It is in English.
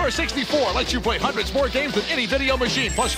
Power 64 lets you play hundreds more games than any video machine, plus